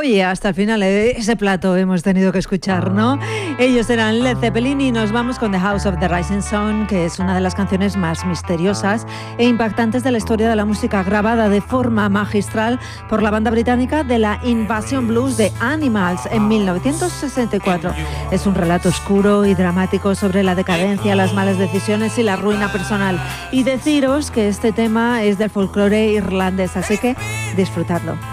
Oye, hasta el final ese plato hemos tenido que escuchar, ¿no? Ellos eran Led Zeppelin y nos vamos con The House of the Rising Sun, que es una de las canciones más misteriosas e impactantes de la historia de la música, grabada de forma magistral por la banda británica de la Invasion Blues de Animals en 1964. Es un relato oscuro y dramático sobre la decadencia, las malas decisiones y la ruina personal. Y deciros que este tema es del folclore irlandés, así que disfrutadlo.